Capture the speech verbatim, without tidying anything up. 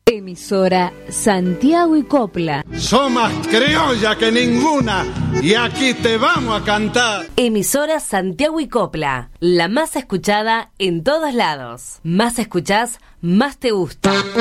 Emisora Santiago y Copla. Sos más criolla que ninguna y aquí te vamos a cantar. Emisora Santiago y Copla, la más escuchada en todos lados. Más escuchás, más te gusta.